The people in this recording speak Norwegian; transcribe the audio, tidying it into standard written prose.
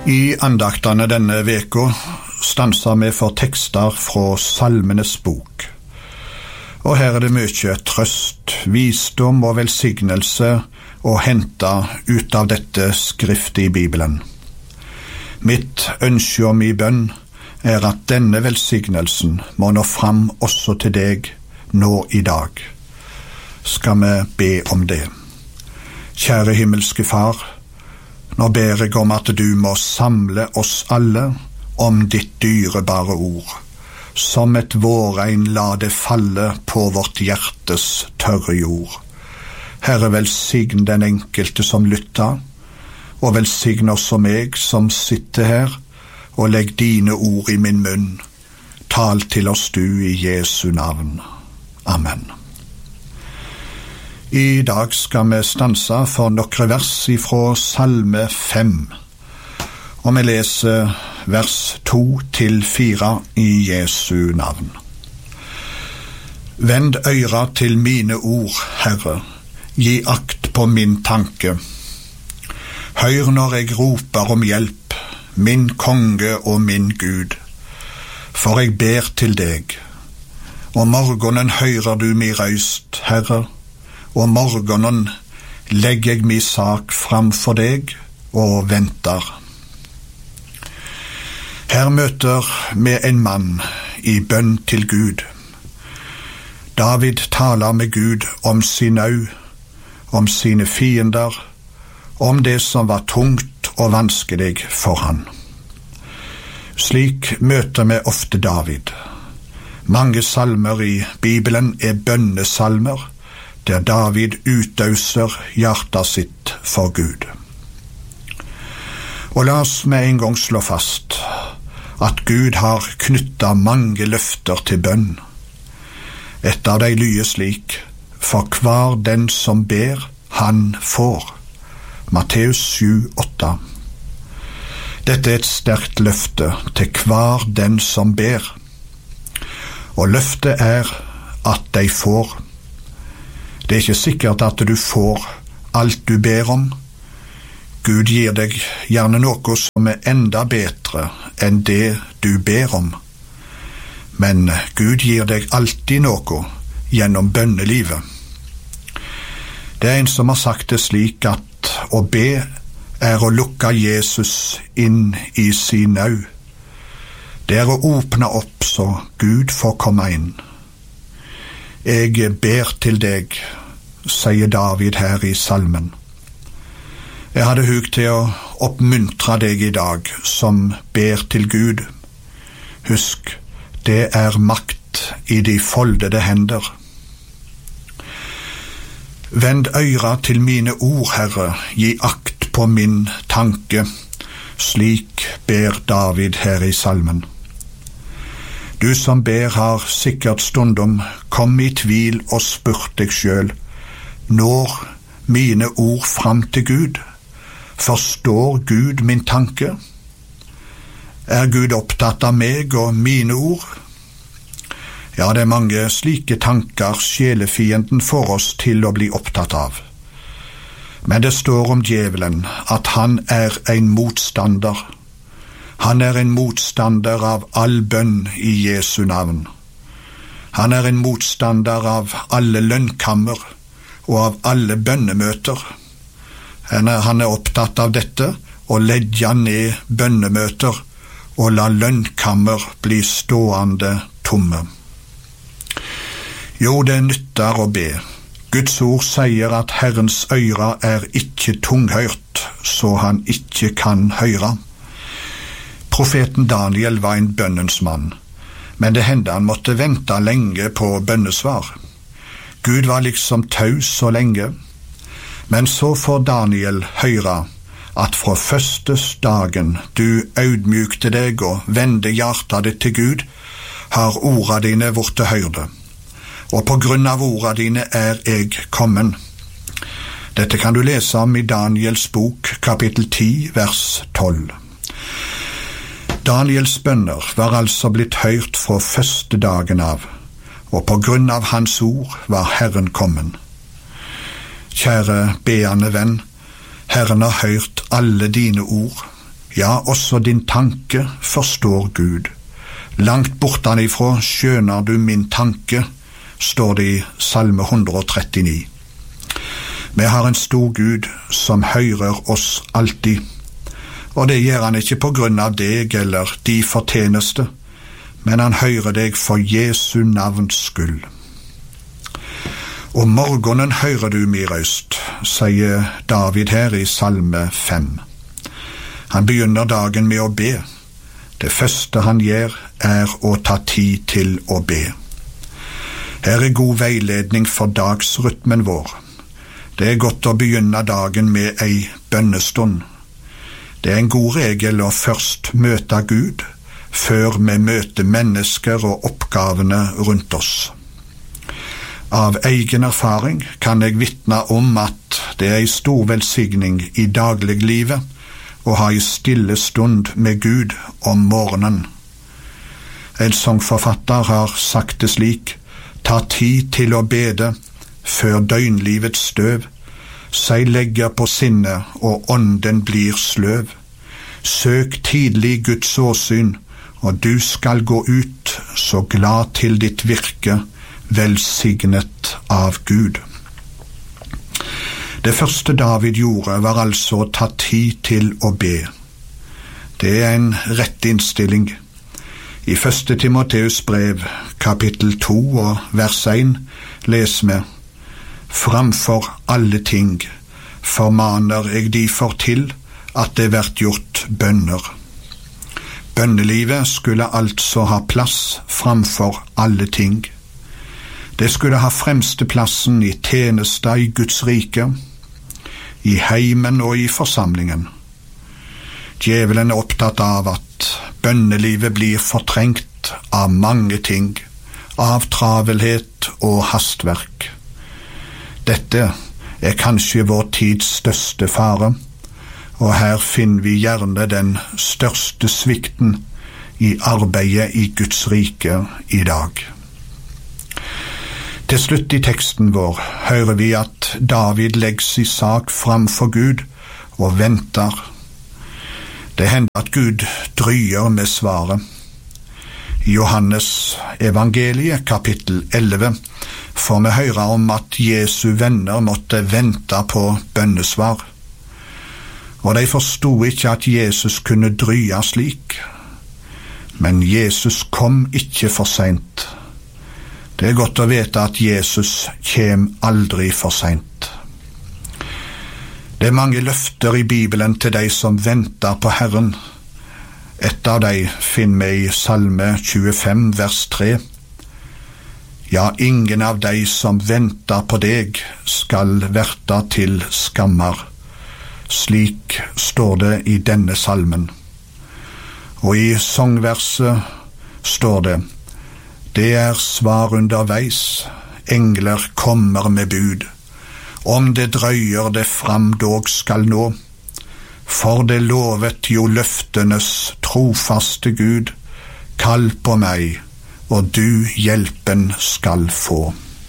I andaktene denne veka stanser vi for tekster fra Salmenes bok. Og her det mye trøst, visdom og velsignelse å hente ut av dette skriftet i Bibelen. Mitt ønske og min bønn at denne velsignelsen må nå fram også til deg nå i dag. Skal vi be om det. Kjære himmelske Far, nå ber jeg om at du må samle oss alle om ditt dyrebare ord. Som et vårregn la det falle på vårt hjertes tørre jord. Herre, velsign den enkelte som lytter, og velsign også meg som sitter her, og legg dine ord i min munn. Tal til oss du i Jesu navn. Amen. I dag skal vi stanse for noen vers fra Salme 5, og vi leser vers 2-4 i Jesu navn. Vend øra til mine ord, Herre, gi akt på min tanke. Hør når jeg roper om hjelp, min konge og min Gud, for jeg ber til deg. Om morgenen hører du mi røyst, Herre, og morgenen legger jeg min sak framfor deg og venter. Her møter vi en mann i bønn til Gud. David taler med Gud om sin nød, om sine fiender, om det som var tungt og vanskelig for han. Slik møter vi ofte David. Mange salmer i Bibelen bønnesalmer, der David utøser hjertet sitt for Gud. Og la oss med en gang slå fast at Gud har knyttet mange løfter til bønn. Et av de lyder slik: for hver den som ber, han får. Matteus 7:8. Dette et sterkt løfte til hver den som ber. Og løftet at de får. Det ikke sikkert at du får alt du ber om. Gud gir deg gjerne noe som enda bedre enn det du ber om. Men Gud gir deg alltid noe gjennom bønnelivet. Det en som har sagt det slik at å be å lukke Jesus inn i sin nød. Det å åpne opp så Gud får komme inn. Jeg ber til deg, sier David her i salmen. Jeg hadde hug til å oppmuntre deg i dag som ber til Gud. Husk, det makt i de foldede hender. Vend øra til mine ord, Herre, gi akt på min tanke. Slik ber David her i salmen. Du som ber har sikkert stundom kom i tvil og spurt deg selv: når mine ord fram til Gud? Forstår Gud min tanke? Gud opptatt av meg og mine ord? Ja, det mange slike tanker sjelefienden får oss til å bli opptatt av. Men det står om djevelen at han en motstander. Han en motstander av all bønn i Jesu navn. Han en motstander av alle lønnkammer og av alle bønnemøter. Han opptatt av dette, å legge ned bønnemøter og la lønnkammer bli stående tomme. Jo, det nytter å be. Guds ord sier at Herrens øyre ikke tunghørt, så han ikke kan høre. Profeten Daniel var en bønnens mann, men det hendte han måtte vente lenge på bønnesvar. Gud var liksom taus så lenge, men så får Daniel høre at fra første dagen du audmykte deg og vende hjertet ditt til Gud, har orda dine vorte hørte, og på grunn av orda dine jeg kommen. Dette kan du lese om i Daniels bok, kapittel 10, vers 12. Daniels bønner var altså blitt hørt fra første dagen av, og på grunn av hans ord var Herren kommen. Kjære beende venn, Herren har hørt alle dine ord, Ja, også din tanke forstår Gud. Langt bortanifra skjønner du min tanke, står det i Salme 139. Vi har en stor Gud som hører oss alltid, og det gjør han ikke på grunn av deg eller de fortjeneste, men han hører deg for Jesu navns skyld. Om morgenen hører du min røst, sier David her i Salme 5. Han begynner dagen med å be. Det første han gjør å ta tid til å be. Her er god veiledning for dagsrytmen vår. Det godt å begynne dagen med ei bønnestund. Det en god regel å først møte Gud, før vi møter mennesker og oppgavene rundt oss. Av egen erfaring kan jeg vitne om at det en stor velsigning i dagliglivet å ha en stille stund med Gud om morgenen. En sangforfatter har sagt det slik: ta tid til å bede før døgnlivets støv seg legger på sinnet og ånden blir sløv. Søk tidlig Guds åsyn, og du skal gå ut så glad til ditt virke, velsignet av Gud. Det første David gjorde var altså å ta tid til å be. Det er en rett innstilling. I 1. Timoteus brev, kapittel 2 og vers 1, leser vi: framfor alle ting formaner jeg derfor til at det vært gjort bønner. Bønnelivet skulle altså ha plass framfor alle ting. Det skulle ha fremste plassen i tjeneste i Guds rike, i heimen og i forsamlingen. Djevelen er opptatt av at bønnelivet blir fortrengt av mange ting, av travelhet og hastverk. Dette er kanskje vår tids største fare, og her finner vi gjerne den største svikten i arbeidet i Guds rike i dag. Til slutt i teksten vår hører vi at David legger sin sak framfor Gud og venter. Det hender at Gud drøyer med svaret. I Johannes evangeliet kapittel 11 får vi høre om at Jesu venner måtte vente på bønnesvar. Og de forstod ikke at Jesus kunne drøye slik. Men Jesus kom ikke for sent. Det er godt å vite at Jesus kjem aldri for sent. Det er mange løfter i Bibelen til de som venter på Herren. Et av de finner vi i Salme 25, vers 3. Ja, ingen av de som venter på deg skal verte til skammer. Slik står det i denne salmen. Og i sangverset står det: det er svar underveis, engler kommer med bud. Om det drøyer det fram dog skal nå, for det lovet jo løftenes trofaste Gud, kall på meg, og du hjelpen skal få.